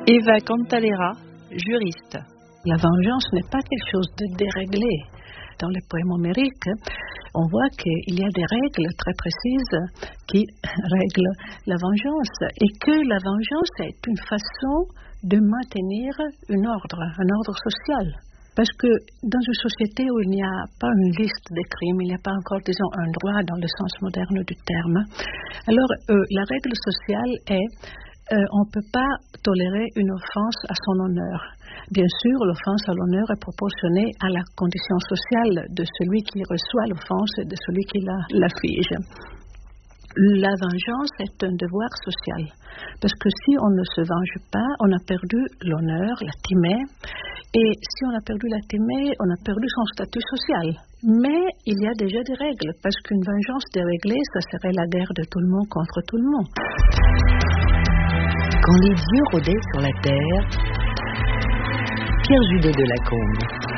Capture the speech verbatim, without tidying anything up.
Eva Cantalera, juriste. La vengeance n'est pas quelque chose de déréglé. Dans les poèmes homériques, on voit qu'il y a des règles très précises qui règlent la vengeance et que la vengeance est une façon de maintenir un ordre, un ordre social. Parce que dans une société où il n'y a pas une liste des crimes, il n'y a pas encore, disons, un droit dans le sens moderne du terme, alors euh, la règle sociale est Euh, on ne peut pas tolérer une offense à son honneur. Bien sûr, l'offense à l'honneur est proportionnée à la condition sociale de celui qui reçoit l'offense et de celui qui la, l'afflige. La vengeance est un devoir social. Parce que si on ne se venge pas, on a perdu l'honneur, la timée. Et si on a perdu la timée, on a perdu son statut social. Mais il y a déjà des règles. Parce qu'une vengeance déréglée, ça serait la guerre de tout le monde contre tout le monde. Quand les dieux rôdaient sur la terre, Pierre Judet de Lacombe.